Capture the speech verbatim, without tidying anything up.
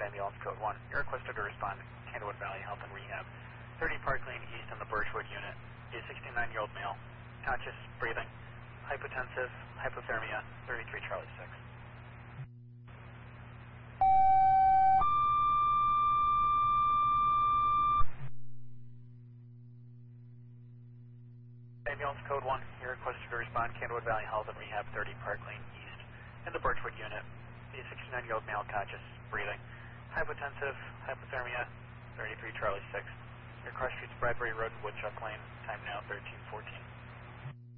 ambulance code one. You're requested to respond to Candlewood Valley Health and Rehab. thirty Park Lane East in the Birchwood unit. A sixty-nine-year-old male. Conscious, breathing. Hypotensive, hypothermia, thirty-three Charlie six. Ambulance code one. You're requested to respond to Candlewood Valley Health and Rehab, thirty Park Lane East in the Birchwood unit. A sixty-nine-year-old male, conscious, breathing. Hypotensive, hypothermia, thirty-three Charlie six. Your cross streets Bradbury Road and Woodchuck Lane. Time now thirteen fourteen.